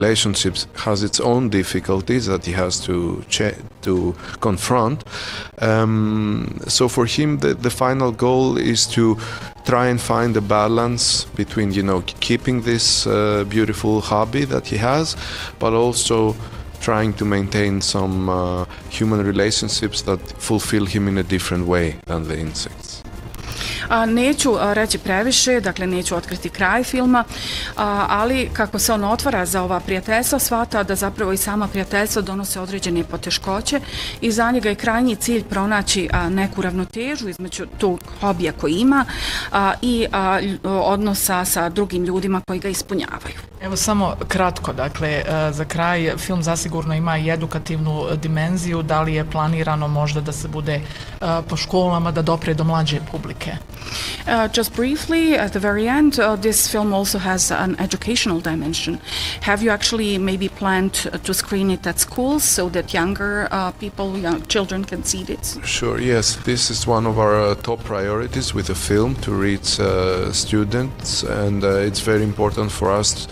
relationships has its own difficulties that he has to confront. So for him, the final goal is to try and find a balance between, keeping this beautiful hobby that he has, but also trying to maintain some human relationships that fulfill him in a different way than the insects. Neću reći previše, dakle neću otkriti kraj filma, ali kako se on otvara za ova prijateljstva, shvata da zapravo i sama prijateljstva donose određene poteškoće i za njega je krajnji cilj pronaći neku ravnotežu između tog hobija koji ima i odnosa sa drugim ljudima koji ga ispunjavaju. Evo samo kratko, dakle, za kraj film zasigurno ima i edukativnu dimenziju, da li je planirano možda da se bude po školama, da dopre do mlađe publike? Just briefly, at the very end, this film also has an educational dimension. Have you actually maybe planned to screen it at schools so that younger young children can see it? Sure, yes. This is one of our top priorities with the film, to reach students, and it's very important for us,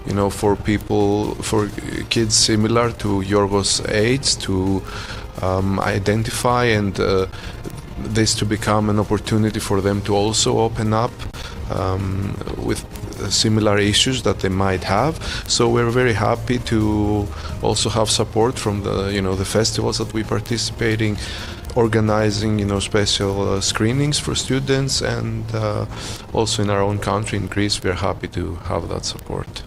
for kids similar to Yorgos' age to identify and this to become an opportunity for them to also open up with similar issues that they might have. So we're very happy to also have support from the festivals that we participate in, organizing special screenings for students, and also in our own country in Greece we're happy to have that support.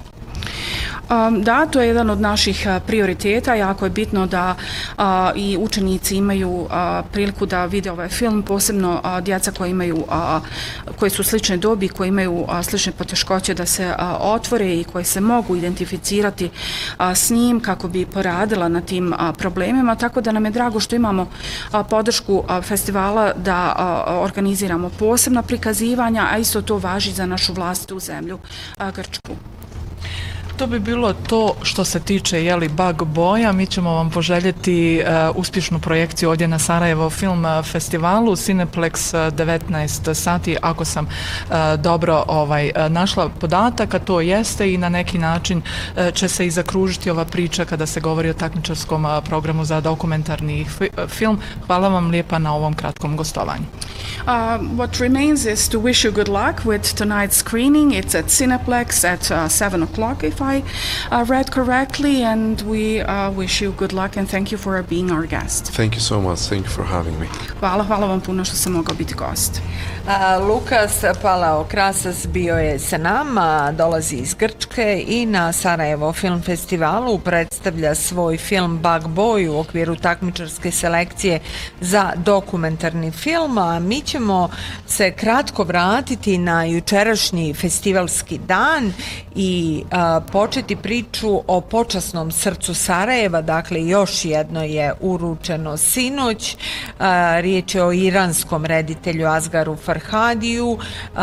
Da, to je jedan od naših prioriteta. Jako je bitno da i učenici imaju priliku da vide ovaj film, posebno djeca koji su slične dobi, koji imaju slične poteškoće, da se otvore i koji se mogu identificirati s njim kako bi poradila na tim problemima. Tako da nam je drago što imamo podršku festivala da organiziramo posebna prikazivanja, a isto to važi za našu vlastitu zemlju, Grčku. To bi bilo to što se tiče Bug Boya. Mi ćemo vam poželjeti uspješnu projekciju ovdje na Sarajevo Film Festivalu, Cineplex 19 sati, ako sam dobro našla podatak, a to jeste, i na neki način će se i zakružiti ova priča kada se govori o takmičarskom programu za dokumentarni film. Hvala vam lijepa na ovom kratkom gostovanju. What remains is to wish you good luck with tonight's screening. It's at Cineplex at 7 o'clock, if I read correctly, and we wish you good luck and thank you for being our guest. Thank you so much. Thank you for having me. Hvala vam puno što sam mogao biti gost. Lukas Palaokrasas bio je sa nama, dolazi iz Grčke i na Sarajevo Film Festivalu predstavlja svoj film Bug Boy u okviru takmičarske selekcije za dokumentarni film, a mi ćemo se kratko vratiti na jučerašnji festivalski dan i početi priču o počasnom srcu Sarajeva. Dakle, još jedno je uručeno sinoć. Riječ je o iranskom reditelju Asgaru Farhadiju.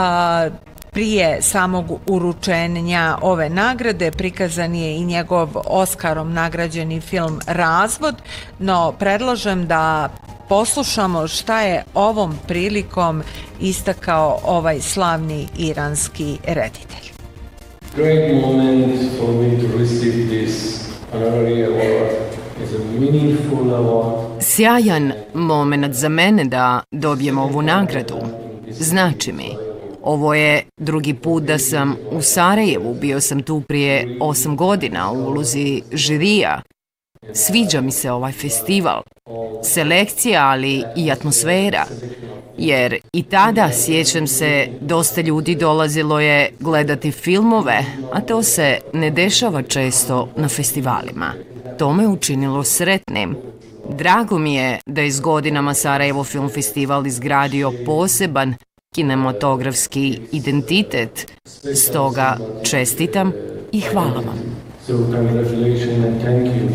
Prije samog uručenja ove nagrade prikazan je i njegov Oskarom nagrađeni film Razvod, no predlažem da poslušamo šta je ovom prilikom istakao ovaj slavni iranski reditelj. Great moment for me to receive this honorary award. It's a meaningful award. Sjajan moment za mene da dobijem ovu nagradu. Znači mi, ovo je drugi put da sam u Sarajevu, bio sam tu prije 8 godina u ulozi žirija. Sviđa mi se ovaj festival, selekcija, ali i atmosfera, jer i tada, sjećam se, dosta ljudi dolazilo je gledati filmove, a to se ne dešava često na festivalima. To me učinilo sretnim. Drago mi je da je s godinama Sarajevo Film Festival izgradio poseban kinematografski identitet. Stoga čestitam i hvala vam. So congratulations and thank you.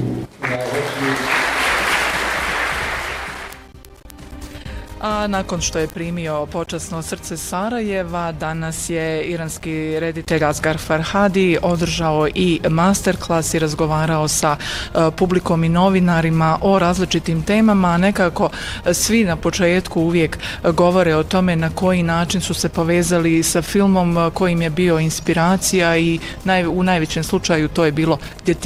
A nakon što je primio počasno srce Sarajeva, danas je iranski reditelj Asgar Farhadi održao i masterclass i razgovarao sa publikom i novinarima o različitim temama. Nekako svi na početku uvijek govore o tome na koji način su se povezali sa filmom, kojim je bio inspiracija, i u najvećem slučaju to je bilo djetinjstvo